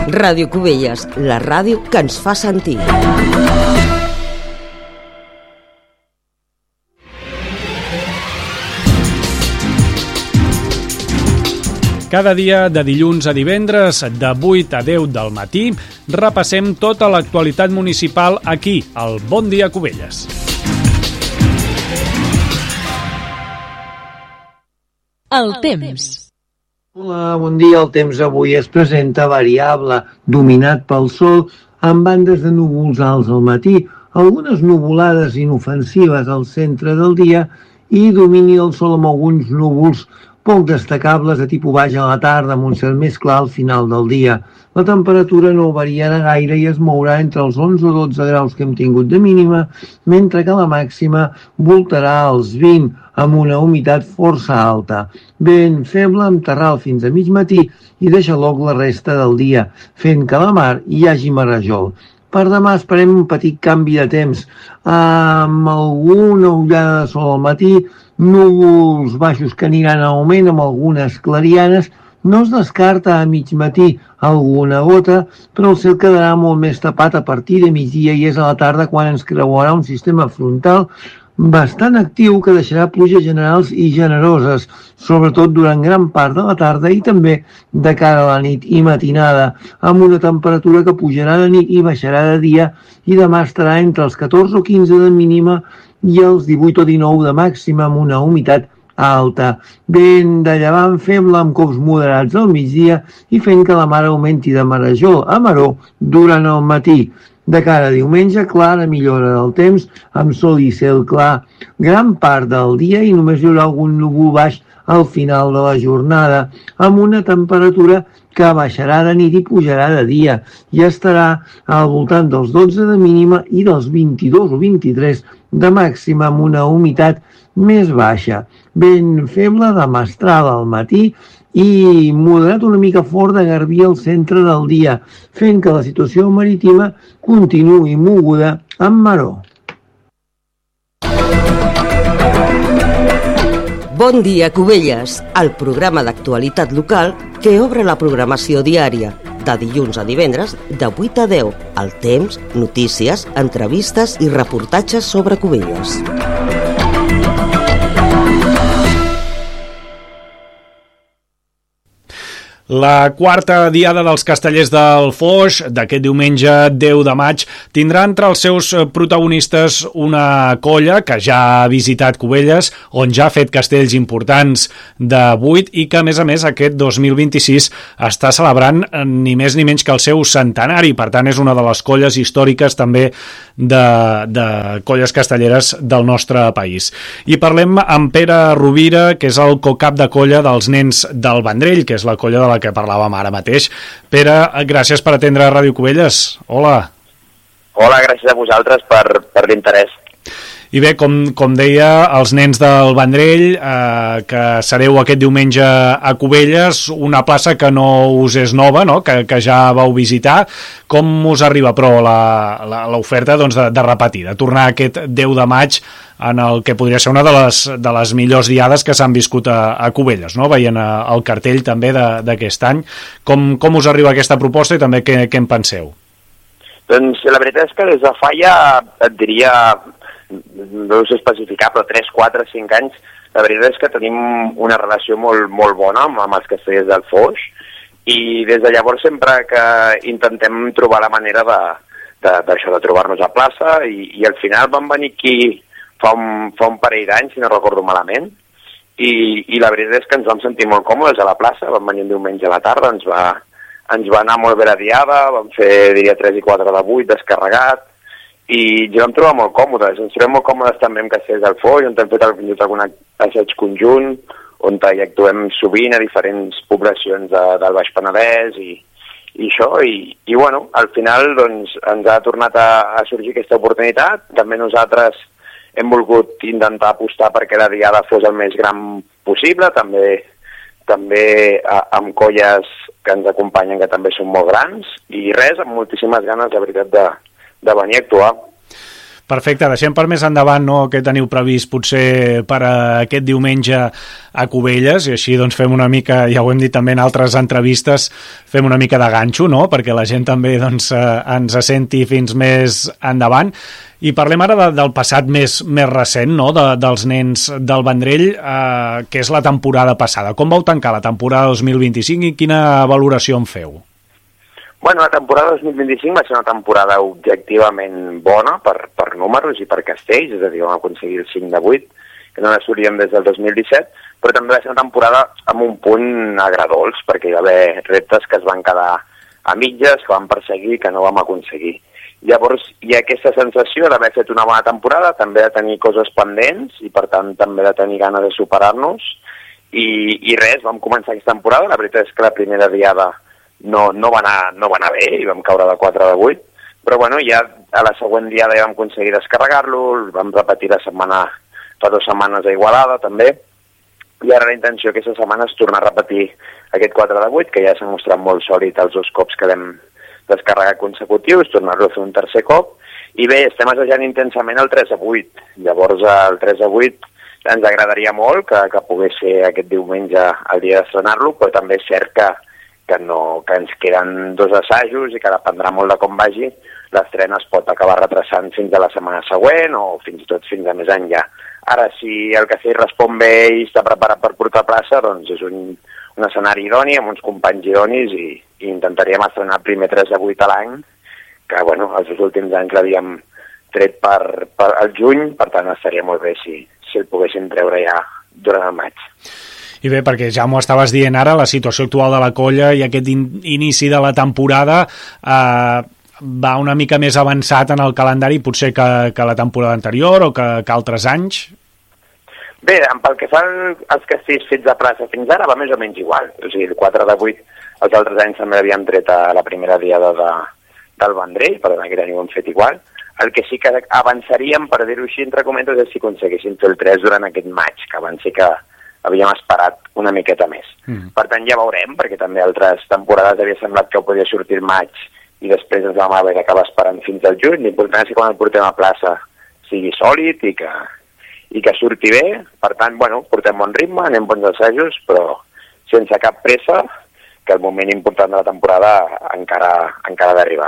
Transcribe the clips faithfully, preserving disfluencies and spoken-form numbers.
Ràdio Cubelles, la ràdio que ens fa sentir. Cada dia, de dilluns a divendres, de vuit a deu del matí, repassem tota l'actualitat municipal aquí, al Bon Dia Cubelles. El temps. Hola, bon dia. El temps avui es presenta variable, dominat pel sol, amb bandes de núvols alts al matí, algunes nuvolades inofensives al centre del dia i domini del sol amb alguns núvols poc destacables de tipus baix a la tarda, amb un cel més clar al final del dia. La temperatura no variarà gaire i es mourà entre els onze o dotze graus que hem tingut de mínima, mentre que la màxima voltarà als vint, amb una humitat força alta. Vent feble amb terral fins a mig matí i deixa l'oc la resta del dia, fent que a la mar hi hagi marejol. Per demà esperem un petit canvi de temps, amb alguna ullada de sol al matí, núvols baixos que aniran a augment amb algunes clarianes. No es descarta a mig matí alguna gota, però el cel quedarà molt més tapat a partir de migdia i és a la tarda quan ens creuarà un sistema frontal bastant actiu que deixarà pluges generals i generoses, sobretot durant gran part de la tarda i també de cara a la nit i matinada, amb una temperatura que pujarà de nit i baixarà de dia i demà estarà entre els catorze o quinze de mínima i els divuit o dinou de màxima amb una humitat alta. Vent de llevant feble amb cops moderats al migdia i fent que la mar augmenti de marejol a maror durant el matí. De cara a diumenge, clara millora del temps, amb sol i cel clar gran part del dia i només hi haurà algun núvol baix al final de la jornada, amb una temperatura que baixarà de nit i pujarà de dia i estarà al voltant dels dotze de mínima i dels vint-i-dos o vint-i-tres de màxima amb una humitat més baixa. Vent feble de mestral al matí i moderat una mica fort de garbí al centre del dia, fent que la situació marítima continuï moguda amb maror. Bon dia, Cubelles, el programa d'actualitat local que obre la programació diària, de dilluns a divendres, de vuit a deu, el temps, notícies, entrevistes i reportatges sobre Cubelles. La quarta diada dels Castellers del Foix, d'aquest diumenge deu de maig, tindrà entre els seus protagonistes una colla que ja ha visitat Cubelles, on ja ha fet castells importants de vuit i que, a més a més, aquest dos mil vint-i-sis està celebrant ni més ni menys que el seu centenari. Per tant, és una de les colles històriques també de, de colles castelleres del nostre país. I parlem amb Pere Rovira, que és el cocap de colla dels Nens del Vendrell, que és la colla de la que parlàvem ara mateix. Pere, gràcies per atendre Ràdio Cubelles. Hola. Hola, gràcies a vosaltres per, per l'interès. I bé, com, com deia, els Nens del Vendrell, eh, que sereu aquest diumenge a Cubelles, una plaça que no us és nova, no? que, que ja vau visitar. Com us arriba, però, l'oferta doncs, de, de repetir, de tornar aquest deu de maig en el que podria ser una de les, de les millors diades que s'han viscut a, a Cubelles, no? Veient el cartell també d'aquest any. Com, com us arriba aquesta proposta i també què, què en penseu? Doncs la veritat és que des de fa ja, et diria, no ho sé especificar, però tres, quatre, cinc anys, la veritat és que tenim una relació molt, molt bona amb, amb els castellers del Foix i des de llavors sempre que intentem trobar la manera de, de, d'això, de trobar-nos a plaça i, i al final van venir aquí fa un, fa un parell d'anys, si no recordo malament, i, i la veritat és que ens vam sentir molt còmodes a la plaça, vam venir un diumenge a la tarda, ens va, ens va anar molt bé la diada, vam fer, diria, tres i quatre de vuit descarregat, i ens vam trobar molt còmodes. Ens trobem molt còmodes també amb Castellers del Foix, on hem fet algun assaig conjunt, on hi actuem sovint a diferents poblacions de, del Baix Penedès i, i això, i, i bueno, al final doncs, ens ha tornat a, a sorgir aquesta oportunitat. També nosaltres hem volgut intentar apostar perquè la diada fos el més gran possible, també, també a, amb colles que ens acompanyen que també són molt grans, i res, amb moltíssimes ganes, de veritat, de, de venir a actuar. Perfecte, deixem per més endavant, no?, què teniu previst potser per a aquest diumenge a Cubelles, i així doncs fem una mica, ja ho hem dit també en altres entrevistes, fem una mica de ganxo, no?, perquè la gent també doncs, eh, ens senti fins més endavant. I parlem ara de, del passat més, més recent, no?, de, dels nens del Vendrell, eh, que és la temporada passada. Com vau tancar la temporada dos mil vint-i-cinc i quina valoració en feu? Bueno, la temporada dos mil vint-i-cinc va ser una temporada objectivament bona per, per números i per castells, és a dir, vam aconseguir el cinc de vuit, que no n'assolíem des del dos mil disset, però també va ser una temporada amb un punt agradolç, perquè hi va haver reptes que es van quedar a mitges, que vam perseguir, que no vam aconseguir. Llavors, hi ha aquesta sensació d'haver fet una bona temporada, també de tenir coses pendents i, per tant, també de tenir ganes de superar-nos. I, i res, vam començar aquesta temporada. La veritat és que la primera diada no, no, va anar, no va anar bé i vam caure de quatre de vuit, però bueno, ja a la següent diada ja vam aconseguir descarregar-lo, vam repetir la setmana, fa dues setmanes a Igualada també, i ara la intenció aquesta setmana és tornar a repetir aquest quatre de vuit, que ja s'ha mostrat molt sòlid els dos cops que l'hem descarregat consecutius, tornar-lo a fer un tercer cop, i bé, estem assajant intensament el tres a vuit, llavors el tres a vuit ens agradaria molt que, que pogués ser aquest diumenge el dia d'estrenar-lo, però també és cert que que, no, que ens queden dos assajos i que dependrà molt de com vagi, l'estrena es pot acabar retrasant fins a la setmana següent o fins i tot fins a més enllà. Ara, si el Castell respon bé i està preparat per portar plaça, doncs és un, un escenari idoni amb uns companys idonis i, i intentaríem estrenar el primer tres de vuit a l'any, que bueno, els dos últims anys l'havíem tret per, per el juny, per tant estaria molt bé si, si el poguéssim treure ja durant el maig. I bé, perquè ja m'ho estaves dient ara, la situació actual de la colla i aquest in inici de la temporada eh, va una mica més avançat en el calendari potser que, que la temporada anterior o que, que altres anys? Bé, pel que fa als castells fets a plaça fins ara va més o menys igual. O sigui, el quatre de vuit els altres anys també l'havíem tret a la primera diada de, del Vendrell, per tant aquest any ho hem fet igual. El que sí que avançaríem, per dir-ho així, entre cometes, és si aconseguéssim fer el tres durant aquest maig, que abans sí que havíem esperat una miqueta més. Mm. Per tant, ja veurem, perquè també altres temporades havia semblat que ho podia sortir el maig i després ens vam haver d'acabar esperant fins al juny. L'important és que quan el portem a plaça sigui sòlid i que, i que surti bé. Per tant, bueno, portem bon ritme, anem bons assajos, però sense cap pressa, que el moment important de la temporada encara, encara ha d'arribar.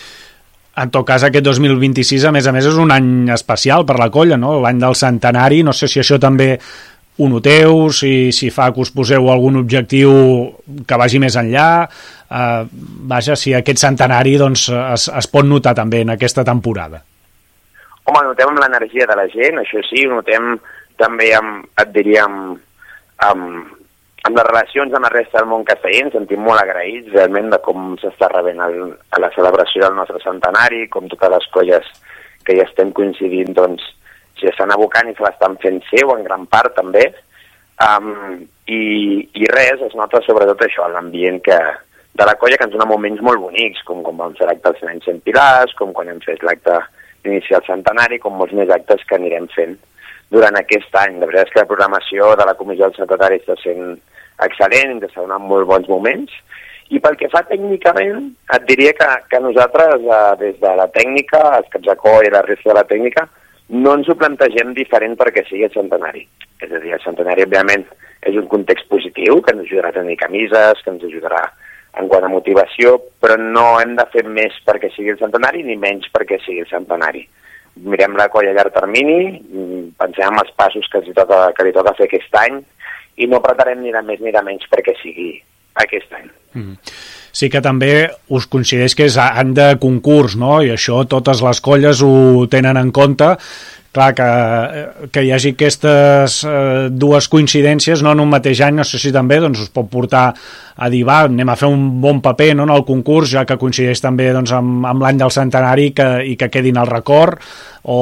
En tot cas, aquest dos mil vint-i-sis, a més a més, és un any especial per la colla, no? L'any del centenari. No sé si això també ho noteu, si, si fa que us poseu algun objectiu que vagi més enllà. Eh, vaja, si aquest centenari doncs, es, es pot notar també en aquesta temporada. Home, notem amb l'energia de la gent, això sí, ho notem també, amb, et diria, amb, amb, amb les relacions amb la resta del món casteller. Ens sentim molt agraïts realment de com s'està rebent el, a la celebració del nostre centenari, com totes les colles que ja estem coincidint, doncs, si estan abocant i se l'estan fent seu, en gran part també, um, i, i res, es nota sobretot això, l'ambient que de la colla, que ens dona moments molt bonics, com quan vam fer l'acte dels Nens Cent Pilars, com quan hem fet l'acte d'iniciar el centenari, com molts més actes que anirem fent durant aquest any. La veritat és que la programació de la Comissió del Centenari està sent excel·lent, ens està donant molt bons moments, i pel que fa tècnicament, et diria que, que nosaltres, eh, des de la tècnica, els caps de coll i la resta de la tècnica, no ens ho plantegem diferent perquè sigui el centenari. És a dir, el centenari, òbviament, és un context positiu, que ens ajudarà a tenir camises, que ens ajudarà en quant a motivació, però no hem de fer més perquè sigui el centenari, ni menys perquè sigui el centenari. Mirem la colla a llarg termini, pensem en els passos que li toca, que li toca fer aquest any, i no pretarem ni de més ni de menys perquè sigui aquest any. Mm. Sí que també us considereix que és any de concurs, no? I això totes les colles ho tenen en compte. Clar, que, que hi hagi aquestes eh, dues coincidències, no, en un mateix any, no sé si també doncs, us pot portar a dir, va, anem a fer un bon paper, no, en el concurs, ja que coincideix també doncs, amb, amb l'any del centenari que, i que quedin al record, o,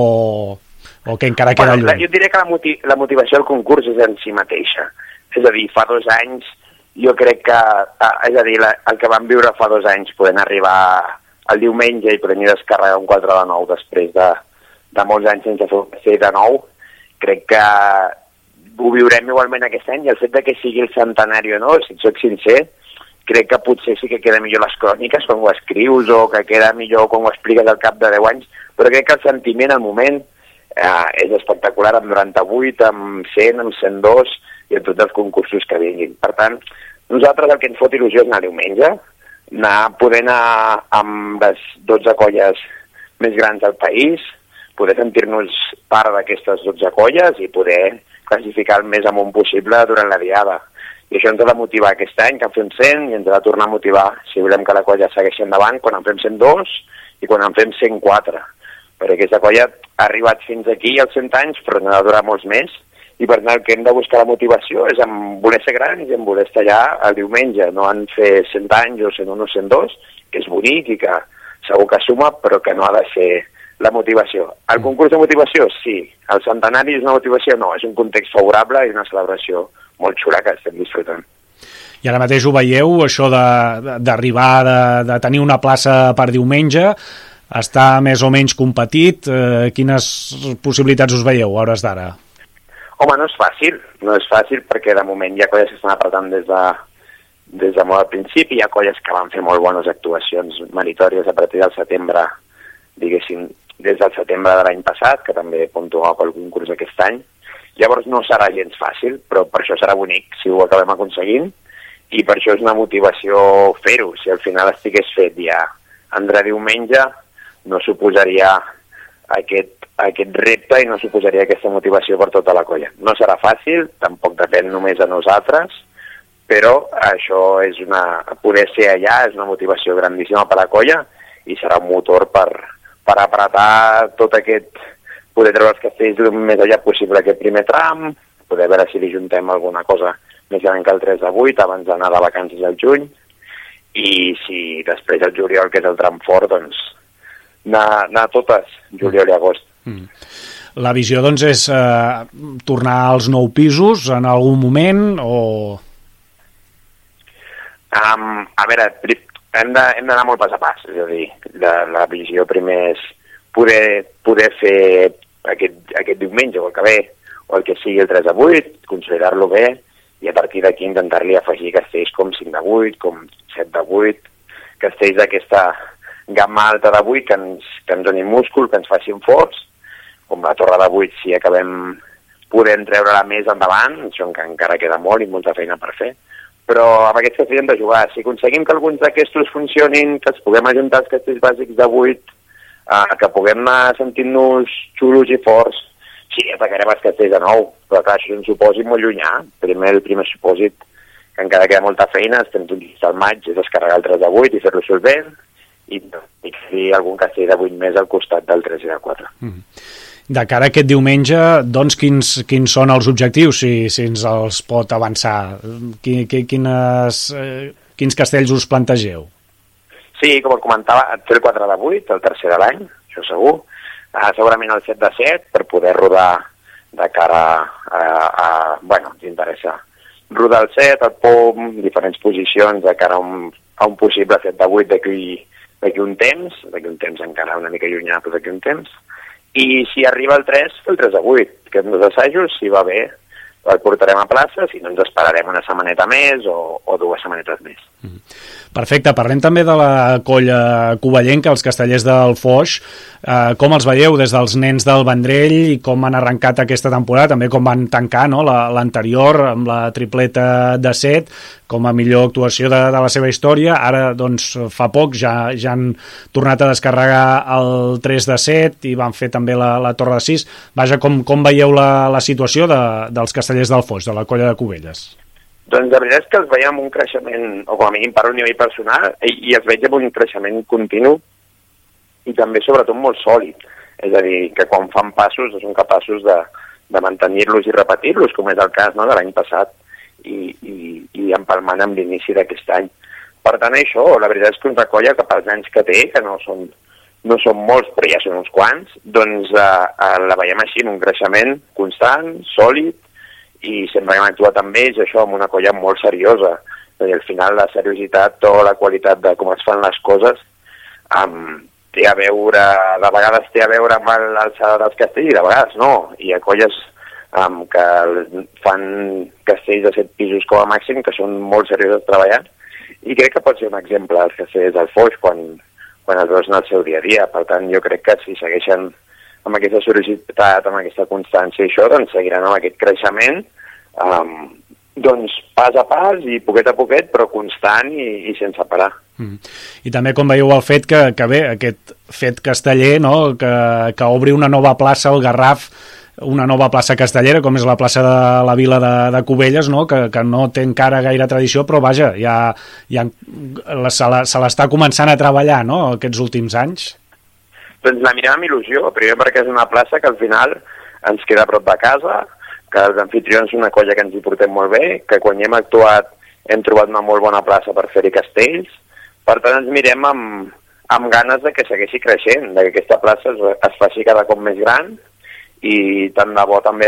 o que encara queda bueno, lluny. Jo diria que la, motiv la motivació del concurs és en si mateixa. És a dir, fa dos anys jo crec que, és a dir, la, el que vam viure fa dos anys, podent arribar al diumenge i podent descarregar un quatre de nou després de, de molts anys sense fer de nou, crec que ho viurem igualment aquest any, i el fet de que sigui el centenari o no, si et soc sincer, crec que potser sí que queda millor les cròniques quan ho escrius, o que queda millor quan ho expliques al cap de deu anys, però crec que el sentiment, al moment, eh, és espectacular amb noranta-vuit, amb cent, amb cent dos i en tots els concursos que vinguin. Per tant, nosaltres el que ens fot il·lusió és anar diumenge, anar poder anar amb les dotze colles més grans del país, poder sentir-nos part d'aquestes dotze colles i poder classificar el més amunt possible durant la diada. I això ens ha de motivar aquest any, que en fem cent, i ens ha de tornar a motivar si volem que la colla segueixi endavant quan en fem cent dos i quan en fem cent quatre. Perquè aquesta colla ha arribat fins aquí als cent anys, però n'ha de durar molts més, i per tant el que hem de buscar la motivació és en voler ser grans i en voler estar allà el diumenge, no en fer cent anys o cent un o cent dos, que és bonic i que segur que suma, però que no ha de ser la motivació. El concurs de motivació, sí. El centenari és una motivació? No, és un context favorable i una celebració molt xula que estem disfrutant. I ara mateix ho veieu, això d'arribar, de, de, de tenir una plaça per diumenge, està més o menys competit. Eh, quines possibilitats us veieu a hores d'ara? Home, no és fàcil, no és fàcil perquè de moment hi ha colles que estan apretant des de, des de molt al principi, hi ha colles que van fer molt bones actuacions meritòries a partir del setembre, diguéssim, des del setembre de l'any passat, que també puntuava pel concurs aquest any. Llavors no serà gens fàcil, però per això serà bonic si ho acabem aconseguint, i per això és una motivació fer-ho. Si al final estigués fet ja Andrà diumenge, no suposaria aquest, aquest repte i no suposaria aquesta motivació per tota la colla. No serà fàcil, tampoc depèn només de nosaltres, però això és una, poder ser allà és una motivació grandíssima per a la colla i serà un motor per, per apretar tot aquest, poder treure els castells el més allà possible aquest primer tram, poder veure si li juntem alguna cosa més gran que el tres de vuit abans d'anar de vacances al juny, i si després el juliol, que és el tram fort, doncs anar, anar totes, juliol i agost. Mm. La visió, doncs, és eh, tornar als nou pisos en algun moment, o...? Um, a veure, hem d'anar molt pas a pas, és a dir, la, la visió primer és poder, poder fer aquest, aquest diumenge o el que ve, o el que sigui el tres de vuit, consolidar-lo bé, i a partir d'aquí intentar-li afegir castells com cinc de vuit, com set de vuit, castells d'aquesta gamma alta de vuit que ens, que ens donin múscul, que ens facin forts, com la torre de vuit si acabem podent treure-la més endavant, això encara queda molt i molta feina per fer, però amb aquests castells hem de jugar. Si aconseguim que alguns d'aquests funcionin, que els puguem ajuntar els castells bàsics de vuit, eh, que puguem anar sentint-nos xulos i forts, sí, atacarem els castells de nou, però clar, això és un supòsit molt llunyà. Primer, el primer supòsit, que encara queda molta feina, estem tots al maig, és descarregar el tres de vuit i fer-lo solvent, i, i fer algun castell de vuit més al costat del tres i del quatre. Mm. De cara a aquest diumenge, doncs, quins, quins són els objectius, si, si ens els pot avançar? Quines, eh, quins castells us plantegeu? Sí, com comentava, fer el quatre de vuit, el tercer de l'any, això segur. Uh, segurament el set de set, per poder rodar de cara a... a bueno, ens interessa rodar el set, el pom, diferents posicions de cara a un, a un possible set de vuit d'aquí un temps, d'aquí un temps encara una mica llunyà, però d'aquí un temps. I si arriba el tres, el tres de vuit, que en dos assajos, si va bé, el portarem a plaça, si no ens esperarem una setmaneta més o, o dues setmanetes més. Mm. Perfecte, parlem també de la colla covellenca, els castellers del Foix. Eh, com els veieu des dels nens del Vendrell i com han arrencat aquesta temporada, també com van tancar, no, l'anterior amb la tripleta de set, com a millor actuació de, de la seva història. Ara, doncs, fa poc ja, ja han tornat a descarregar el tres de set i van fer també la, la torre de sis. Vaja, com, com veieu la, la situació de, dels castellers del Foix, de la colla de Cubelles? Doncs la veritat és que els veiem amb un creixement, o com a mínim per un nivell personal, i, i els veig amb un creixement continu i també sobretot molt sòlid. És a dir, que quan fan passos són capaços de, de mantenir-los i repetir-los, com és el cas, no, de l'any passat, i, i, i empalmant amb l'inici d'aquest any. Per tant, això, la veritat és que una colla que pels anys que té, que no són, no són molts, però ja són uns quants, doncs eh, eh, la veiem així, en un creixement constant, sòlid, i sempre hem actuat amb ells, això, amb una colla molt seriosa. I al final la seriositat o la qualitat de com es fan les coses um, té a veure, de vegades té a veure amb l'alçada dels castells i de vegades no. Hi ha colles um, que fan castells de set pisos com a màxim, que són molt serioses treballant, i crec que pot ser un exemple els castells del Foix quan, quan els veus en el seu dia a dia. Per tant, jo crec que si segueixen amb aquesta seriositat, amb aquesta constància i això, doncs seguiran amb aquest creixement, um, doncs pas a pas i poquet a poquet, però constant i, i sense parar. Mm. I també com veieu el fet que, que bé, aquest fet casteller, no? que, que obri una nova plaça al Garraf, una nova plaça castellera, com és la plaça de la Vila de, de Cubelles, no? Que, que no té encara gaire tradició, però vaja, ja, ja se l'està començant a treballar, no?, aquests últims anys. Doncs la mirem amb il·lusió, primer perquè és una plaça que al final ens queda a prop de casa, que els anfitrions són una colla que ens hi portem molt bé, que quan hi hem actuat hem trobat una molt bona plaça per fer-hi castells. Per tant, ens mirem amb, amb ganes de que segueixi creixent, de que aquesta plaça es, es faci cada cop més gran, i tant de bo també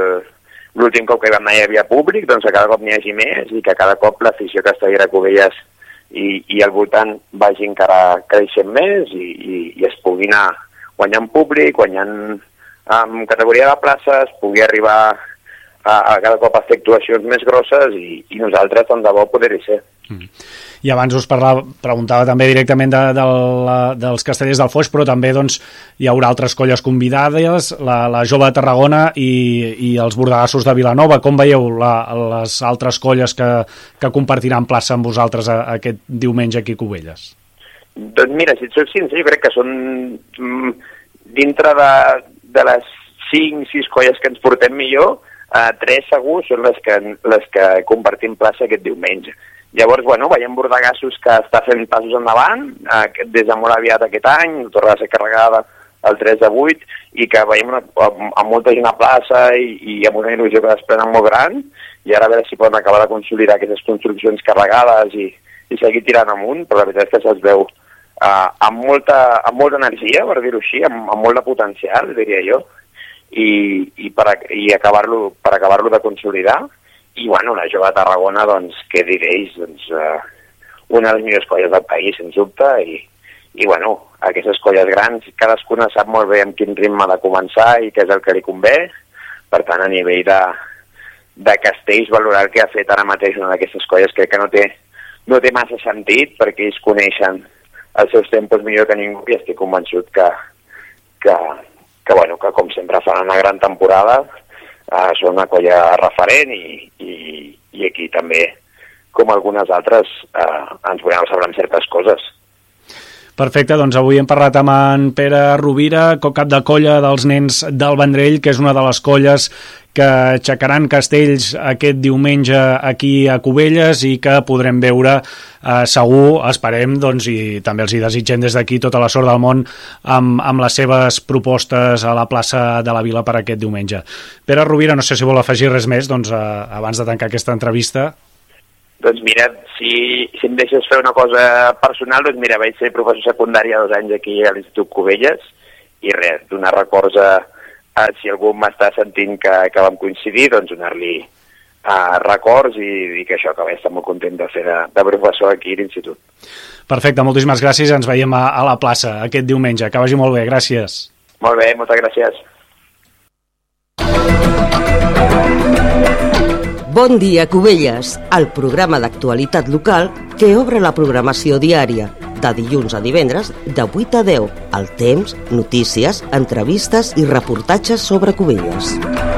l'últim cop que vam anar hi havia públic, doncs que cada cop n'hi hagi més i que cada cop l'afició castellera a Cubelles i, i al voltant vagi encara creixent més i, i, i es pugui anar guanyant públic, guanyant en categoria de places, pugui arribar a, a cada cop a fer actuacions més grosses i, i nosaltres tant de bo poder-hi ser. Mm. I abans us parlava, preguntava també directament de, de la, dels Castellers del Foix, però també doncs, hi haurà altres colles convidades, la, la Jove de Tarragona i, i els Bordegassos de Vilanova. Com veieu la, les altres colles que, que compartiran plaça amb vosaltres a, a aquest diumenge aquí a Cubelles? Doncs mira, si et soc sincer, jo crec que són mm, dintre de, de les cinc sis colles que ens portem millor, eh, tres segur són les que, les que compartim plaça aquest diumenge. Llavors, bueno, veiem Bordegassos que està fent passos endavant, eh, des de molt aviat aquest any, torna a ser carregada el tres de vuit, i que veiem una, amb molta gent a plaça i, i amb una il·lusió que desprenen molt gran, i ara a veure si poden acabar de consolidar aquestes construccions carregades i, i seguir tirant amunt, però la veritat és que se'ls veu eh, amb, molta, amb molta energia, per dir-ho així, amb, amb molt de potencial, diria jo, i, i per, i acabar-lo per acabar-lo de consolidar. I, bueno, la Jove de Tarragona, doncs, què diréis? Doncs, eh, una de les millors colles del país, sens dubte, i, i, bueno, aquestes colles grans, cadascuna sap molt bé amb quin ritme ha de començar i què és el que li convé. Per tant, a nivell de, de castells, valorar el que ha fet ara mateix una d'aquestes colles crec que no té, no té massa sentit, perquè ells coneixen els seus tempos millor que ningú, i estic convençut que, que, que, bueno, que com sempre faran una gran temporada. Uh, són una colla referent i, i, i aquí també, com algunes altres, uh, ens volem celebrar certes coses. Perfecte, doncs avui hem parlat amb en Pere Rovira, cap de colla dels Nens del Vendrell, que és una de les colles que aixecaran castells aquest diumenge aquí a Cubelles i que podrem veure eh, segur, esperem, doncs, i també els hi desitgem des d'aquí tota la sort del món amb, amb les seves propostes a la plaça de la Vila per aquest diumenge. Pere Rovira, no sé si vol afegir res més doncs, eh, abans de tancar aquesta entrevista. Doncs mira, si, si em deixes fer una cosa personal, doncs mira, vaig ser professor secundari dos anys aquí a l'Institut Cubelles i res, donar records a, a si algú m'està sentint que, que vam coincidir, doncs donar-li uh, records i dir que això, que vaig estar molt content de fer de, de professor aquí a l'Institut. Perfecte, moltíssimes gràcies, ens veiem a, a la plaça aquest diumenge, que vagi molt bé, gràcies. Molt bé, moltes gràcies. Bon dia, Cubelles, el programa d'actualitat local que obre la programació diària, de dilluns a divendres, de vuit a deu, al temps, notícies, entrevistes i reportatges sobre Cubelles.